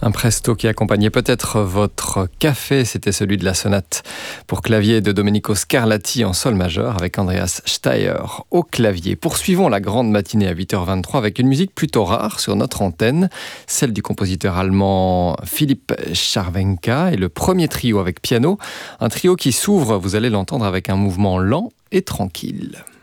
Un presto qui accompagnait peut-être votre café, c'était celui de la sonate pour clavier de Domenico Scarlatti en sol majeur avec Andreas Steier au clavier. Poursuivons la grande matinée à 8h23 avec une musique plutôt rare sur notre antenne, celle du compositeur allemand Philipp Scharwenka et le premier trio avec piano, un trio qui s'ouvre, vous allez l'entendre, avec un mouvement lent et tranquille.